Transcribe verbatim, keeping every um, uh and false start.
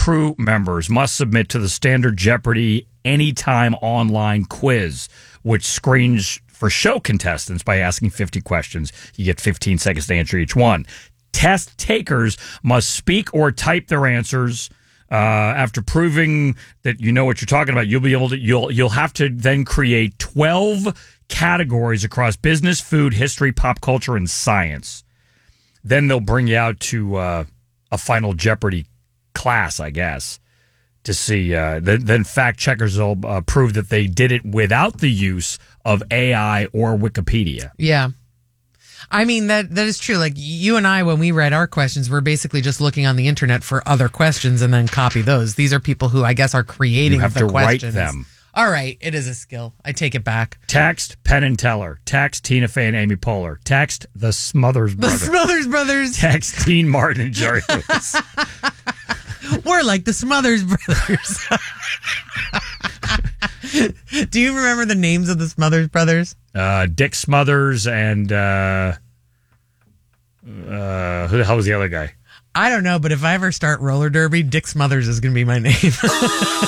crew members must submit to the standard Jeopardy Anytime online quiz, which screens for show contestants by asking fifty questions. You get fifteen seconds to answer each one. Test takers must speak or type their answers. Uh, after proving that you know what you're talking about, you'll be able to. You'll you'll have to then create twelve categories across business, food, history, pop culture, and science. Then they'll bring you out to uh, a final Jeopardy class, I guess, to see. Uh, then, then fact checkers will uh, prove that they did it without the use of A I or Wikipedia. Yeah. I mean, that that is true. Like, you and I, when we read our questions, we're basically just looking on the internet for other questions and then copy those. These are people who I guess are creating You have the to questions. write them. All right. It is a skill. I take it back. Text Penn and Teller. Text Tina Fey and Amy Poehler. Text the Smothers The Brothers. Smothers Brothers. Text Dean Martin and Jerry Lewis. We're like the Smothers Brothers. Do you remember the names of the Smothers Brothers? Uh, Dick Smothers and uh, uh, who the hell was the other guy? I don't know, but if I ever start roller derby, Dick Smothers is going to be my name.